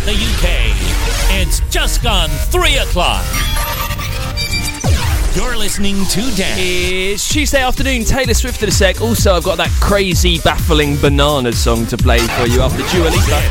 the UK. It's just gone 3 o'clock. You're listening to Dan. It's Tuesday afternoon, Taylor Swift in a sec. Also, I've got that crazy, baffling Bananas song to play for you after Dua Lipa.